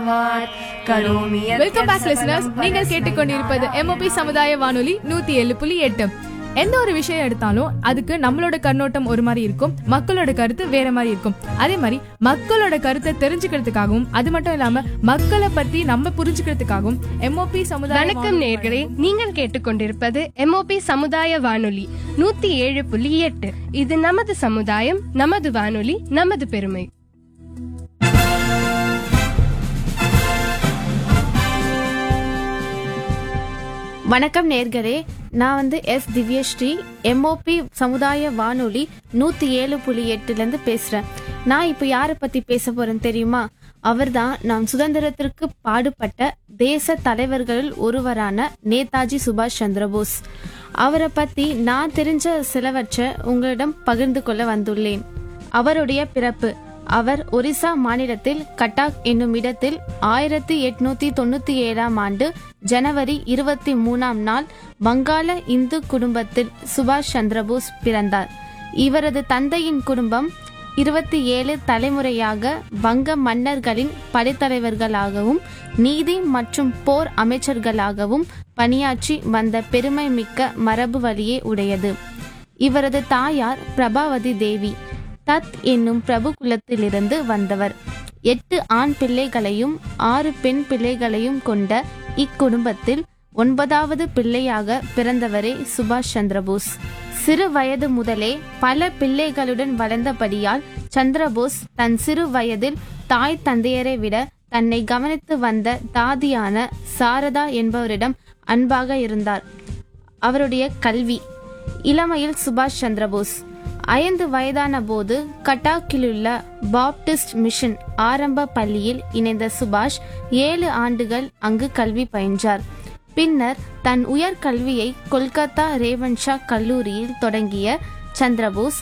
Welcome back listeners. நீங்கள் கேட்டுக்கொண்டிருப்பது MOP சமுதாய வானொலி 107.8. எந்த ஒரு விஷயம் எடுத்தாலும் அதுக்கு நம்மளோட கண்ணோட்டம் ஒரு மாதிரி இருக்கும், மக்களோட கருத்து வேற மாதிரி இருக்கும். அதே மாதிரி மக்களோட கருத்தை தெரிஞ்சுக்கிறதுக்காகவும் அது மட்டும் இல்லாம மக்களை பத்தி நம்ம புரிஞ்சுக்கிறதுக்காகவும் MOP சமுதாய. வணக்கம் நேயர்களே, நீங்கள் கேட்டுக்கொண்டிருப்பது MOP சமுதாய வானொலி 107.8. இது நமது சமுதாயம், நமது வானொலி, நமது பெருமை. வணக்கம் நேர்களே, நான் எஸ் திவ்யஸ்ரீ, MOP சமுதாய வானொலி 107.8 பேசுறேன். நான் இப்போ யாரை பத்தி பேச போறேன்னு தெரியுமா? அவர்தான் நாம் சுதந்திரத்திற்கு பாடுபட்ட தேச தலைவர்களில் ஒருவரான நேதாஜி சுபாஷ் சந்திரபோஸ். அவரை பத்தி நான் தெரிஞ்ச சிலவற்றை உங்களிடம் பகிர்ந்து கொள்ள வந்துள்ளேன். அவருடைய பிறப்பு: அவர் ஒரிசா மாநிலத்தில் கட்டாக் என்னும் இடத்தில் 1897 ஆண்டு ஜனவரி 23 வங்காள இந்து குடும்பத்தில் சுபாஷ் சந்திரபோஸ் பிறந்தார். இவரது தந்தையின் குடும்பம் 27 தலைமுறையாக வங்க மன்னர்களின் படைத்தலைவர்களாகவும் நீதி மற்றும் போர் அமைச்சர்களாகவும் பணியாற்றி வந்த பெருமை மிக்க மரபு வழியே உடையது. இவரது தாயார் பிரபாவதி தேவி தத் என்னும் பிரபு குலத்திலிருந்து வந்தவர். 8 ஆண் பிள்ளைகளையும் 6 பெண் பிள்ளைகளையும் கொண்ட இக்குடும்பத்தில் 9வது பிள்ளையாக பிறந்தவரே சுபாஷ் சந்திரபோஸ். சிறு வயது முதலே பல பிள்ளைகளுடன் வளர்ந்தபடியால் சந்திரபோஸ் தன் சிறு வயதில் தாய் தந்தையரை விட தன்னை கவனித்து வந்த தாதியான சாரதா என்பவரிடம் அன்பாக இருந்தார். அவருடைய கல்வி: இளமையில் சுபாஷ் சந்திரபோஸ் 5 வயதான போது கட்டாக்கிலுள்ள பாப்டிஸ்ட் மிஷன் ஆரம்ப பள்ளியில் இணைந்த சுபாஷ் 7 ஆண்டுகள் அங்கு கல்வி பயின்றார். பின்னர் தன் உயர்கல்வியை கொல்கத்தா ரேவன்ஷா கல்லூரியில் தொடங்கிய சந்திரபோஸ்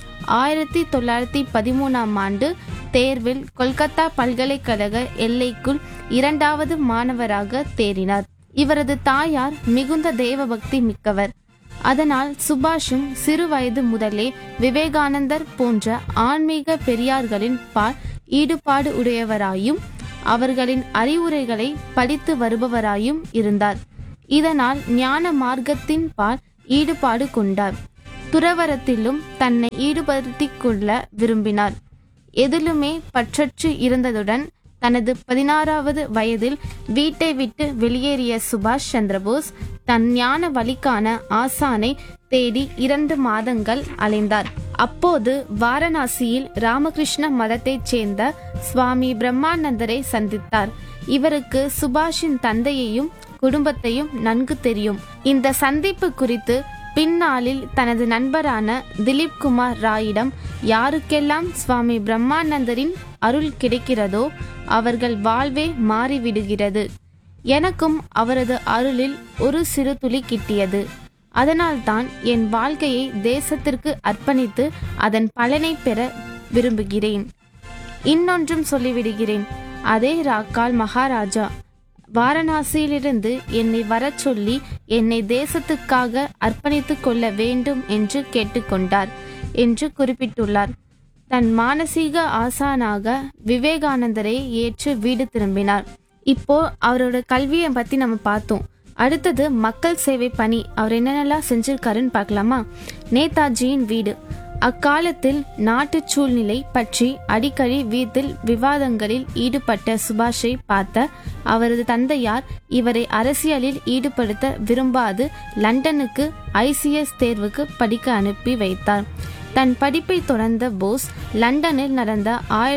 1913 ஆண்டு தேர்வில் கொல்கத்தா பல்கலைக்கழக எல்லைக்குள் 2வது மாணவராக தேறினார். இவரது தாயார் மிகுந்த தேவபக்தி மிக்கவர். அதனால் சுபாஷும் சிறு வயது முதலே விவேகானந்தர் போன்ற ஆன்மீக பெரியார்களின் பால் ஈடுபாடு உடையவராயும் அவர்களின் அறிவுரைகளை படித்து வருபவராயும் இருந்தார். இதனால் ஞான மார்க்கத்தின் பால் ஈடுபாடு கொண்டார். துறவரத்திலும் தன்னை ஈடுபடுத்திக் கொள்ள விரும்பினார். எதிலுமே பற்றற்று இருந்ததுடன் தனது 16வது வயதில் வீட்டை விட்டு வெளியேறிய சுபாஷ் சந்திரபோஸ் தன் ஞான வழிக்கான ஆசானை தேடி 2 மாதங்கள் அலைந்தார். அப்போது வாரணாசியில் ராமகிருஷ்ண மதத்தைச் சேர்ந்த சுவாமி பிரம்மானந்தரை சந்தித்தார். இவருக்கு சுபாஷின் தந்தையையும் குடும்பத்தையும் நன்கு தெரியும். இந்த சந்திப்பு குறித்து பின்னாளில் தனது நண்பரான திலீப் குமார் ராயிடம், யாருக்கெல்லாம் சுவாமி பிரம்மானந்தரின் அருள் கிடைக்கிறதோ அவர்கள் வாழ்வே மாறிவிடுகிறது. எனக்கும் அவரது அருளில் ஒரு சிறு துளி கிட்டியது. அதனால்தான் என் வாழ்க்கையை தேசத்திற்கு அர்ப்பணித்து அதன் பலனை பெற விரும்புகிறேன். இன்னொன்றும் சொல்லிவிடுகிறேன். அதே ராக்கால் மகாராஜா வாரணாசியிலிருந்து என்னை வரச் சொல்லி என்னை தேசத்துக்காக அர்ப்பணித்துக் கொள்ள வேண்டும் என்று கேட்டுக்கொண்டார் என்று குறிப்பிட்டுள்ளார். தன் மானசீக ஆசானாக விவேகானந்தரை ஏற்று வீடு திரும்பினார். இப்போ அவரோட கல்வியை பத்தி நம்ம பார்த்தோம். அடுத்தது மக்கள் சேவை பணி. அவர் என்னென்னலாம் செஞ்சிருக்காருன்னு பார்க்கலாமா? நேதாஜியின் வீடு. அக்காலத்தில் நாட்டு சூழ்நிலை பற்றி அடிக்கடி வீட்டில் விவாதங்களில் ஈடுபட்ட சுபாஷை பார்த்த அவரது தந்தையார் இவரை அரசியலில் ஈடுபடுத்த விரும்பாது லண்டனுக்கு ICS தேர்வுக்கு படிக்க அனுப்பி வைத்தார். தன் படிப்பை தொடர்ந்த போஸ் லண்டனில் நடந்த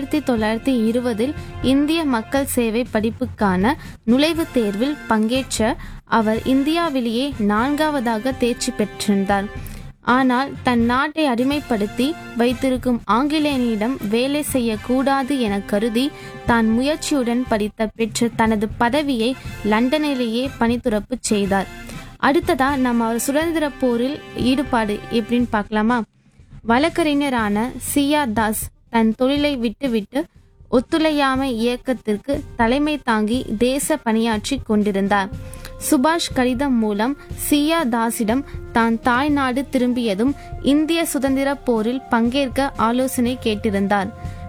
1920 இந்திய மக்கள் சேவை படிப்புக்கான நுழைவுத் தேர்வில் பங்கேற்ற அவர் இந்தியாவிலேயே 4வதாக தேர்ச்சி பெற்றிருந்தார். ஆனால் தன் நாட்டை அடிமைப்படுத்தி வைத்திருக்கும் ஆங்கிலேயனிடம் வேலை செய்யக்கூடாது என கருதி தான் முயற்சியுடன் படித்த பெற்ற தனது பதவியை லண்டனிலேயே பணித்துறப்பு செய்தார். அடுத்ததா நம்ம அவர் சுதந்திர போரில் ஈடுபாடு எப்படின்னு பார்க்கலாமா? வழக்கறிஞரான சியா தாஸ் தன் தொழிலை விட்டுவிட்டு ஒத்துழையாமை இயக்கத்திற்கு தலைமை தாங்கி தேச பணியாற்றி கொண்டிருந்தார். சுபாஷ் கடிதம் மூலம் சியா தாஸிடம் தான் தாய்நாடு திரும்பியதும் இந்திய சுதந்திர போரில் பங்கேற்க ஆலோசனை கேட்டிருந்தார்.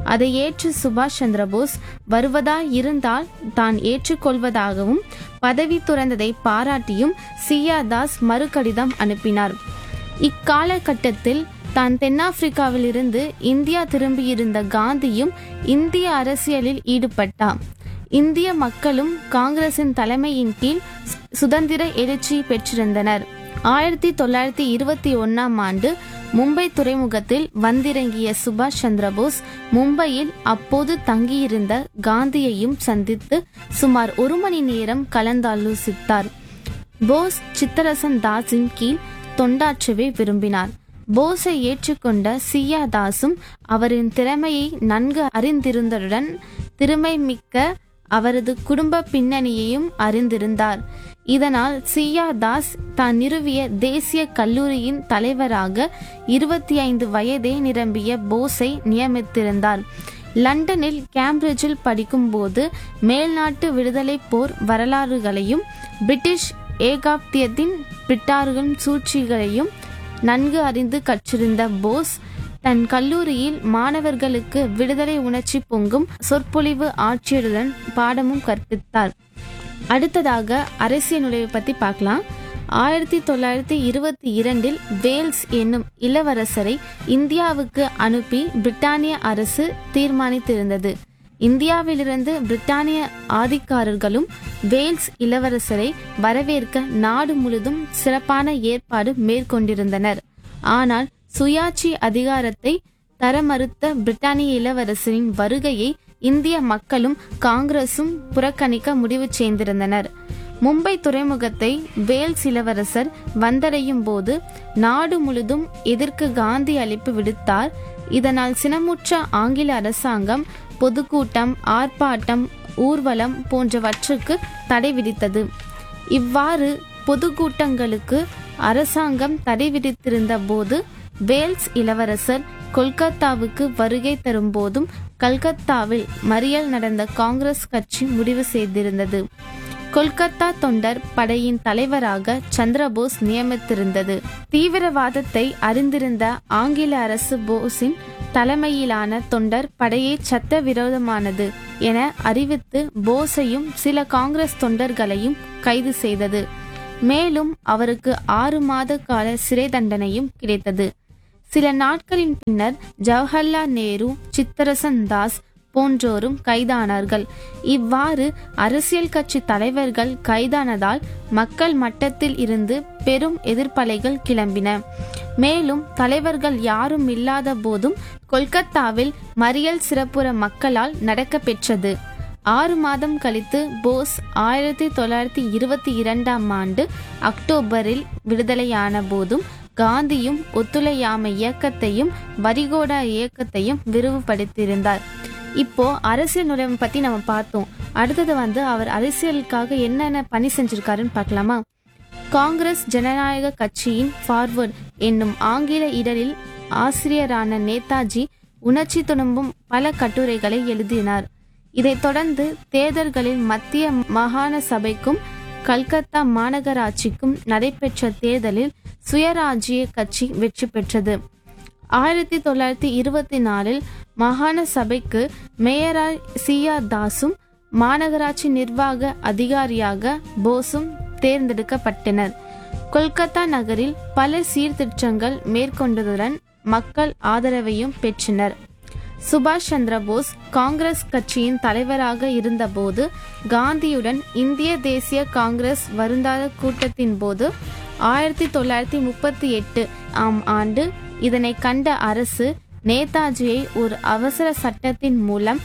அதை ஏற்று சுபாஷ் சந்திரபோஸ் வருவதாய் இருந்தால் தான் ஏற்றுக்கொள்வதாகவும் பதவி துறந்ததை பாராட்டியும் சியா தாஸ் மறுகடிதம் அனுப்பினார். இக்காலகட்டத்தில் தான் தென்னாப்பிரிக்காவில் இருந்து இந்தியா திரும்பியிருந்த காந்தியும் இந்திய அரசியலில் ஈடுபட்டார். இந்திய மக்களும் காங்கிரசின் தலைமையின் கீழ் சுதந்திர எழுச்சி பெற்றிருந்தனர். 1921ஆம் ஆண்டு மும்பை துறைமுகத்தில் வந்திறங்கிய சுபாஷ் சந்திரபோஸ் மும்பையில் அப்போது தங்கியிருந்த காந்தியையும் சந்தித்து சுமார் 1 மணி நேரம் கலந்தாலோசித்தார். போஸ் சித்தரசன் தாஸின் கீழ் தொண்டாற்றவே விரும்பினார். போஸை ஏற்றுக்கொண்ட சியா தாஸும் அவரின் திறமையை நன்கு அறிந்திருந்ததுடன் திறமை மிக்க அவரது குடும்ப பின்னணியையும் அறிந்திருந்தார். இதனால் சியா தாஸ் தான் நிறுவிய தேசிய கல்லூரியின் தலைவராக 25 வயதே நிரம்பிய போஸை நியமித்திருந்தார். லண்டனில் கேம்பிரிட்ஜில் படிக்கும்போது மேல்நாட்டு விடுதலை போர் வரலாறுகளையும் பிரிட்டிஷ் ஏகாப்தியத்தின் பிரிட்டார்களின் சூழ்ச்சிகளையும் நன்கு அறிந்து கற்றிருந்த போஸ் தன் கல்லூரியில் மாணவர்களுக்கு விடுதலை உணர்ச்சி பொங்கும் சொற்பொழிவு ஆட்சியருடன் பாடமும் கற்பித்தார். அடுத்ததாக அரசியல் நுழைவு பற்றி பார்க்கலாம். 1922இல் வேல்ஸ் என்னும் இளவரசரை இந்தியாவுக்கு அனுப்பி பிரிட்டானிய அரசு தீர்மானித்திருந்தது. இந்தியாவிலிருந்து பிரிட்டானிய ஆதிக்காரர்களும் வேல்ஸ் இளவரசரை வரவேற்க நாடு முழுதும் சிறப்பான ஏற்பாடு மேற்கொண்டிருந்தனர். ஆனால் சுயாட்சி அதிகாரத்தை தர மறுத்த பிரிட்டானிய இளவரசரின் வருகையை இந்திய மக்களும் காங்கிரசும் புறக்கணிக்க முடிவு செய்திருந்தனர். மும்பை துறைமுகத்தை வேல்ஸ் இளவரசர் வந்தடையும் போது நாடு முழுதும் எதிர்க்கு காந்தி அழைப்பு விடுத்தார். இதனால் சினமுற்ற ஆங்கில அரசாங்கம் பொதுக்கூட்டம், ஆர்ப்பாட்டம், ஊர்வலம் போன்றவற்றுக்கு தடை விதித்தது. இவ்வாறு பொதுக்கூட்டங்களுக்கு அரசாங்கம் தடை விதித்திருந்த போது வேல்ஸ் இளவரசர் கொல்கத்தாவுக்கு வருகை தரும்போதும் கல்கத்தாவில் மறியல் நடந்த காங்கிரஸ் கட்சி முடிவு செய்திருந்தது. கொல்கத்தா தொண்டர் படையின் தலைவராக சந்திரபோஸ் நியமித்திருந்தது. தீவிரவாதத்தை அறிந்திருந்த ஆங்கில அரசு போஸின் தலைமையிலான தொண்டர் படையை சட்ட விரோதமானது என அறிவித்து போஸையும் சில காங்கிரஸ் தொண்டர்களையும் கைது செய்தது. மேலும் அவருக்கு 6 மாத கால சிறை தண்டனையும் கிடைத்தது. சில நாட்களின் பின்னர் ஜவஹர்லால் நேரு, சித்தரசன் தாஸ் போன்றோரும் கைதானார்கள். இவ்வாறு அரசியல் கட்சி தலைவர்கள் கைதானதால் மக்கள் மட்டத்தில் இருந்து பெரும் எதிர்ப்பலைகள் கிளம்பின. மேலும் தலைவர்கள் யாரும் இல்லாத போதும் கொல்கத்தாவில் மறியல் சிறப்புற மக்களால் நடக்க பெற்றது. 6 மாதம் கழித்து போஸ் 1922ஆம் ஆண்டு அக்டோபரில் விடுதலையான போதும் காந்தியும் ஒத்துழையாமை இயக்கத்தையும் வரிகோடா இயக்கத்தையும் விரிவுபடுத்தியிருந்தார். இப்போ அரசியல் நுழைவு பத்தி நம்ம பார்த்தோம். அடுத்தது அவர் அரசியலுக்காக என்னென்ன பணி செஞ்சிருக்காருன்னு பார்க்கலாமா? காங்கிரஸ் ஜனநாயக கட்சியின் ஃபார்வர்ட் என்னும் ஆங்கில இதழில் ஆசிரியரான நேதாஜி உணர்ச்சி துணும்பும் பல கட்டுரைகளை எழுதினார். இதைத் தொடர்ந்து தேர்தல்களில் மத்திய மாகாண சபைக்கும் கல்கத்தா மாநகராட்சிக்கும் நடைபெற்ற தேர்தலில் சுயராஜ்ய கட்சி வெற்றி பெற்றது. 1924இல் மாகாண சபைக்கு மேயராய் சியா தாஸும் மாநகராட்சி நிர்வாக அதிகாரியாக போஸும் தேர்ந்தெடுக்கப்பட்டனர். கொல்கத்தா நகரில் பல சீர்திருத்தங்கள் மேற்கொண்டதுடன் மக்கள் ஆதரவையும் பெற்றனர். சுபாஷ் சந்திர போஸ் காங்கிரஸ் கட்சியின் தலைவராக இருந்தபோது காந்தியுடன் இந்திய தேசிய காங்கிரஸ் வருடாத கூட்டத்தின் போது 1938ஆம் ஆண்டு இதனை கண்ட அரசு நேதாஜியை ஒரு அவசர சட்டத்தின் மூலம்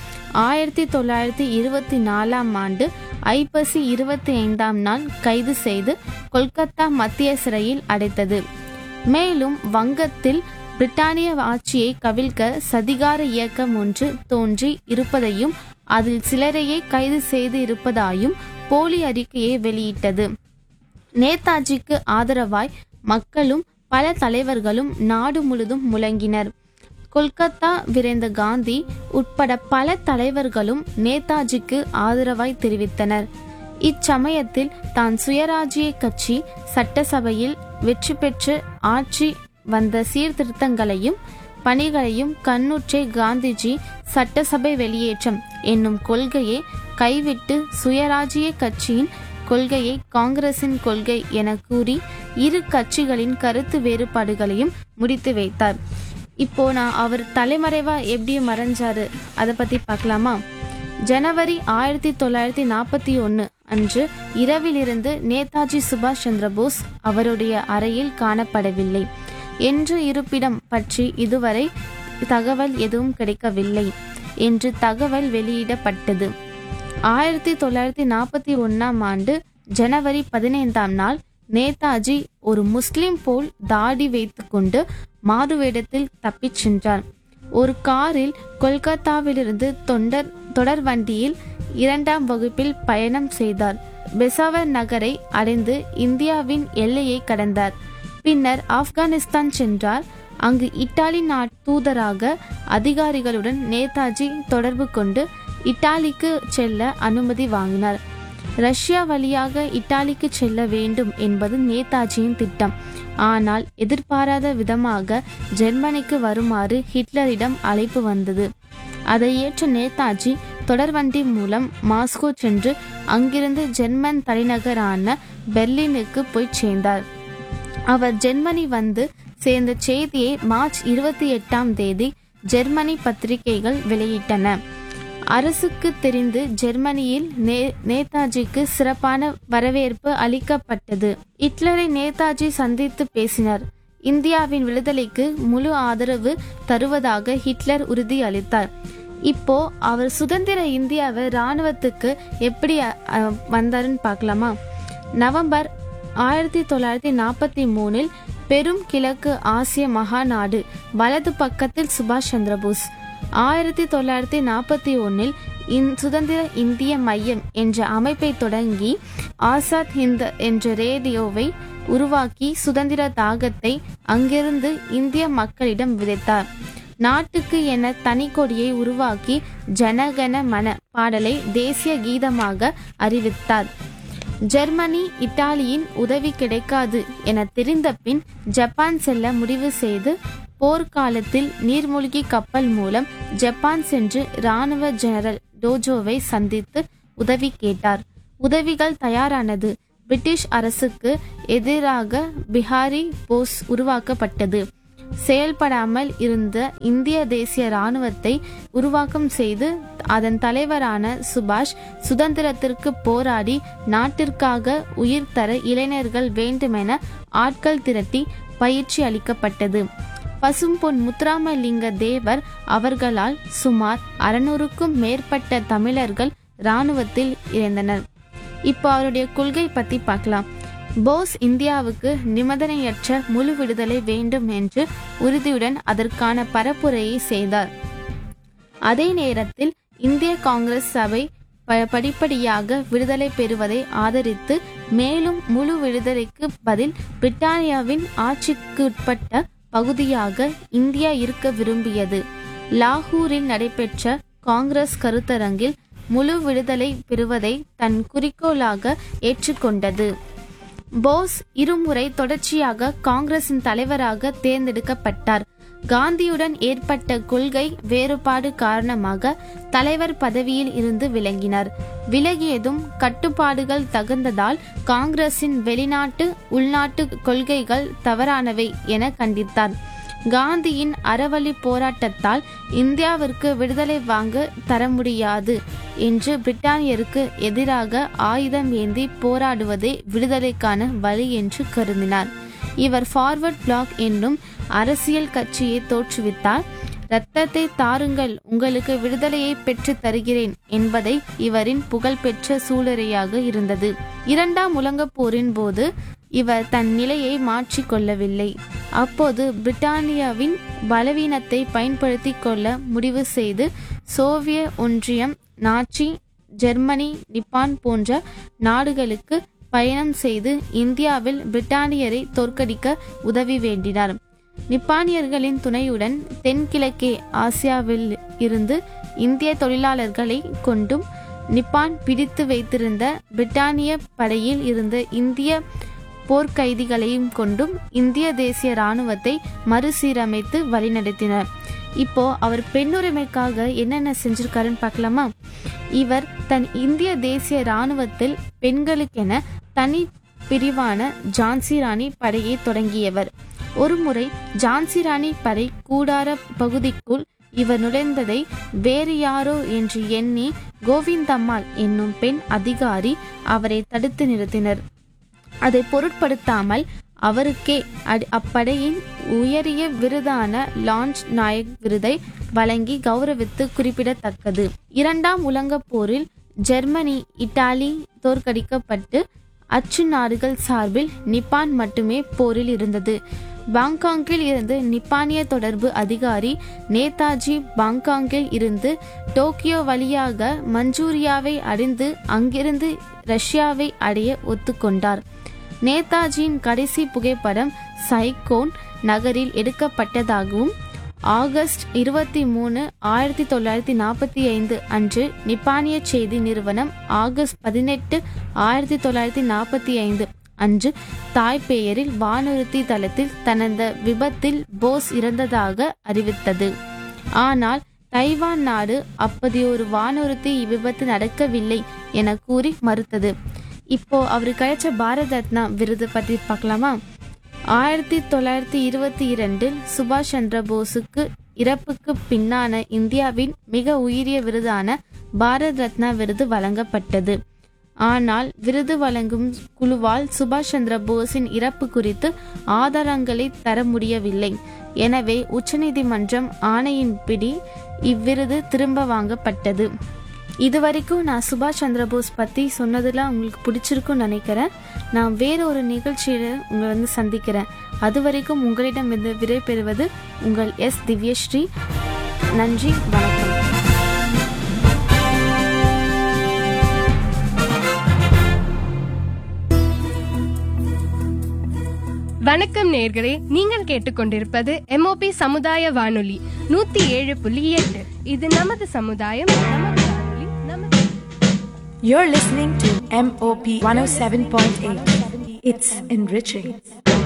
1924ஆம் ஆண்டு ஐப்பசி 25ஆம் நாள் கைது செய்து கொல்கத்தா மத்திய சிறையில் அடைத்தது. மேலும் வங்கத்தில் பிரிட்டானிய ஆட்சியை கவிழ்க்க சதிகார இயக்கம் ஒன்று தோன்றி இருப்பதையும் அதில் சிலரையே கைது செய்து இருப்பதாயும் போலி அறிக்கையை வெளியிட்டது. நேதாஜிக்கு ஆதரவாய் மக்களும் பல தலைவர்களும் நாடு முழுதும் முழங்கினர். கொல்கத்தா விரைந்த காந்தி உட்பட பல தலைவர்களும் நேதாஜிக்கு ஆதரவாய் தெரிவித்தனர். இச்சமயத்தில் தான் சுயராஜ்ய கட்சி சட்டசபையில் வெற்றி பெற்று ஆட்சி வந்த சீர்திருத்தங்களையும் பணிகளையும் கண்ணுற்றே காந்திஜி சட்டசபை வெளியேற்றம் என்னும் கொள்கையை கைவிட்டு சுயராஜ்ய கட்சியின் கொள்கையை காங்கிரசின் கொள்கை என கூறி இரு கட்சிகளின் கருத்து வேறுபாடுகளையும் முடித்து வைத்தார். இப்போ நான் அவர் தலைமறைவா எப்படி மறைஞ்சாரு அதை பத்தி பார்க்கலாமா? ஜனவரி 1941 அன்று இரவிலிருந்து நேதாஜி சுபாஷ் சந்திரபோஸ் அவருடைய அறையில் காணப்படவில்லை என்று இருப்பிடம் பற்றி இதுவரை தகவல் எதுவும் கிடைக்கவில்லை என்று தகவல் வெளியிடப்பட்டது. 1941 ஆண்டு ஜனவரி 15 நாள் நேதாஜி ஒரு முஸ்லிம் போல் தாடி வைத்துக்கொண்டு மாறுவேடத்தில் தப்பிச் சென்றார். ஒரு காரில் கொல்கத்தாவிலிருந்து தொடர் வண்டியில் 2ஆம் வகுப்பில் பயணம் செய்தார். பெசாவர் நகரை அடைந்து இந்தியாவின் எல்லையை கடந்தார். பின்னர் ஆப்கானிஸ்தான் சென்றார். அங்கு இத்தாலி தூதராக அதிகாரிகளுடன் நேதாஜி தொடர்பு கொண்டு இத்தாலிக்கு செல்ல அனுமதி வாங்கினார். ரஷ்யா வழியாக இத்தாலிக்கு செல்ல வேண்டும் என்பது நேதாஜியின் திட்டம். ஆனால் எதிர்பாராத விதமாக ஜெர்மனிக்கு வருமாறு ஹிட்லரிடம் அழைப்பு வந்தது. அதை ஏற்ற நேதாஜி தொடர்வண்டி மூலம் மாஸ்கோ சென்று அங்கிருந்து ஜெர்மன் தலைநகரான பெர்லினுக்கு போய் சேர்ந்தார். அவர் ஜெர்மனி வந்து சேர்ந்த செய்தியை மார்ச் 28ஆம் தேதி ஜெர்மனி பத்திரிகைகள் வெளியிட்டன. அரசுக்கு தெரிந்து ஜெர்மனியில் நேதாஜிக்கு சிறப்பான வரவேற்பு அளிக்கப்பட்டது. ஹிட்லரை நேதாஜி சந்தித்து பேசினார். இந்தியாவின் விடுதலைக்கு முழு ஆதரவு தருவதாக ஹிட்லர் உறுதி அளித்தார். இப்போ அவர் சுதந்திர இந்தியாவை இராணுவத்துக்கு எப்படி வந்தாருன்னு பார்க்கலாமா? நவம்பர் 1943 பெரும் கிழக்கு ஆசிய மகாநாடு வலது பக்கத்தில் சுபாஷ் சந்திரபோஸ். 1941 சுதந்திர இந்திய மையம் என்ற அமைப்பை தொடங்கி ஆசாத் ஹிந்த் என்ற ரேடியோவை உருவாக்கி சுதந்திர தாகத்தை அங்கிருந்து இந்திய மக்களிடம் விதைத்தார். நாட்டுக்கு என தனி கொடியை உருவாக்கி ஜனகன மன பாடலை தேசிய கீதமாக அறிவித்தார். ஜெர்மனி இத்தாலியின் உதவி கிடைக்காது என தெரிந்த பின் ஜப்பான் செல்ல முடிவு செய்து போர்க்காலத்தில் நீர்மூழ்கி கப்பல் மூலம் ஜப்பான் சென்று இராணுவ ஜெனரல் டோஜோவை சந்தித்து உதவி கேட்டார். உதவிகள் தயாரானது. பிரிட்டிஷ் அரசுக்கு எதிராக பிஹாரி போஸ் உருவாக்கப்பட்டது. செயல்படாமல் இருந்த இந்திய தேசிய இராணுவத்தை உருவாக்கம் செய்து அதன் தலைவரான சுபாஷ் சுதந்திரத்திற்கு போராடி நாட்டிற்காக உயிர் தர இளைஞர்கள் வேண்டுமென ஆட்கள் திரட்டி பயிற்சி அளிக்கப்பட்டது. பசும்பொன் முத்துராமலிங்க தேவர் அவர்களால் சுமார் 600க்கும் மேற்பட்ட தமிழர்கள் இராணுவத்தில் இறந்தனர். இப்போ அவருடைய கொள்கை பத்தி பார்க்கலாம். போஸ் இந்தியாவுக்கு நிபந்தனையற்ற முழு விடுதலை வேண்டும் என்று உறுதியுடன் அதற்கான பரப்புரையை செய்தார். அதே நேரத்தில் இந்திய காங்கிரஸ் சபை படிப்படியாக விடுதலை பெறுவதை ஆதரித்து மேலும் முழு விடுதலைக்கு பதில் பிரிட்டானியாவின் ஆட்சிக்குட்பட்ட பகுதியாக இந்தியா இருக்க விரும்பியது. லாகூரில் நடைபெற்ற காங்கிரஸ் கருத்தரங்கில் முழு விடுதலை பெறுவதை தன் குறிக்கோளாக ஏற்றுக்கொண்டது. போஸ் இருமுறை தொடர்ச்சியாக காங்கிரசின் தலைவராக தேர்ந்தெடுக்கப்பட்டார். காந்தியுடன் ஏற்பட்ட கொள்கை வேறுபாடு காரணமாக தலைவர் பதவியில் இருந்து விலகினார். விலகியதும் கட்டுப்பாடுகள் தகுந்ததால் காங்கிரசின் வெளிநாட்டு உள்நாட்டு கொள்கைகள் தவறானவை என கண்டித்தார். காந்தியின் அறவழி போராட்டத்தால் இந்தியாவிற்கு விடுதலை வாங்க தர முடியாது என்று பிரிட்டானியருக்கு எதிராக ஆயுதம் ஏந்தி போராடுவதே விடுதலைக்கான வழி என்று கருதினார். இவர் ஃபார்வர்ட் பிளாக் என்னும் அரசியல் கட்சியை தோற்றுவித்தார். இரத்தத்தை தாருங்கள், உங்களுக்கு விடுதலையை பெற்று தருகிறேன் என்பதை இவரின் புகழ்பெற்ற சூளுரையாக இருந்தது. 2ஆம் உலகப் போரின் போது இவர் தன் நிலையை மாற்றிக் கொள்ளவில்லை. அப்போது பிரிட்டானியாவின் பலவீனத்தை பயன்படுத்தி கொள்ள முடிவு செய்து சோவியத் ஒன்றியம், நாச்சி ஜெர்மனி, நிப்பான் போன்ற நாடுகளுக்கு பயணம் செய்து இந்தியாவில் பிரிட்டானியரை தோற்கடிக்க உதவி வேண்டினார். நிப்பானியர்களின் துணையுடன் தென்கிழக்கே ஆசியாவில் இருந்து இந்திய தொழிலாளர்களை கொண்டும் நிப்பான் பிடித்து வைத்திருந்த பிரிட்டானிய படையில் இருந்த இந்திய போர்க்கைதிகளையும் கொண்டும் இந்திய தேசிய இராணுவத்தை மறுசீரமைத்து வழிநடத்தினர். இப்போ அவர் பெண்ணுரிமைக்காக என்னென்ன செஞ்சிருக்காருன்னு பார்க்கலாமா? இவர் தன் இந்திய தேசிய இராணுவத்தில் பெண்களுக்கென தனி பிரிவான ஜான்சி ராணி படையை தொடங்கியவர். ஒருமுறை ஜான்சி ராணி படை கூடார பகுதிக்குள் இவர் நுழைந்ததை வேறு யாரோ என்று எண்ணி கோவிந்தம்மாள் என்னும் பெண் அதிகாரி அவரை தடுத்து நிறுத்தினர். அதை பொருட்படுத்தாமல் அவருக்கே அப்படையின் உயரிய விருதான லான்ச் நாயக் விருதை வழங்கி கௌரவித்து குறிப்பிடத்தக்கது. இரண்டாம் உலகப் போரில் ஜெர்மனி இத்தாலி தோற்கடிக்கப்பட்டு அச்சு நாடுகள் சார்பில் நிப்பான் மட்டுமே போரில் இருந்தது. பாங்காங்கில் இருந்து நிப்பானிய தொடர்பு அதிகாரி நேதாஜி பாங்காங்கில் இருந்து டோக்கியோ வழியாக மஞ்சூரியாவை அடைந்து அங்கிருந்து ரஷ்யாவை அடைய ஒத்துக்கொண்டார். நேதாஜியின் கடைசி புகைப்படம் சைகோன் நகரில் எடுக்கப்பட்டதாகவும் ஆகஸ்ட் 23, 1945 அன்று நிப்பானிய செய்தி நிறுவனம் ஆகஸ்ட் 18, 1945 அன்று தாய்பேயரில் வானூர்தி தளத்தில் தனது விபத்தில் போஸ் இறந்ததாக அறிவித்தது. ஆனால் தைவான் நாடு அப்போதைய வானூர்தி விபத்து நடக்கவில்லை என கூறி மறுத்தது. இப்போ அவரு கிடைச்ச பாரத் ரத்னா விருது பற்றி பார்க்கலாமா? 1922 சுபாஷ் சந்திர போஸுக்கு இறப்புக்கு பின்னான இந்தியாவின் மிக உயரிய விருதான பாரத் ரத்னா விருது வழங்கப்பட்டது. ஆனால் விருது வழங்கும் குழுவால் சுபாஷ் சந்திர போஸின் இறப்பு குறித்து ஆதாரங்களை தர முடியவில்லை. எனவே உச்சநீதிமன்றம் ஆணையின்படி இவ்விருது திரும்ப வாங்கப்பட்டது. இதுவரைக்கும் நான் சுபாஷ் சந்திர போஸ் பற்றி சொன்னதெல்லாம் உங்களுக்கு பிடிச்சிருக்குன்னு நினைக்கிறேன். நான் வேற ஒரு நிகழ்ச்சியில் உங்களை சந்திக்கிறேன். அது வரைக்கும் உங்களிடம் இருந்து விடை பெறுவது உங்கள் எஸ் திவ்யஸ்ரீ. நன்றி, வணக்கம். வணக்கம் நேயர்களே, நீங்கள் கேட்டுக்கொண்டிருப்பது MOP சமுதாய வானொலி 107.8. இது நமது சமுதாயம், நமது வானொலி, நமது. You're listening to MOP 107.8. It's enriching.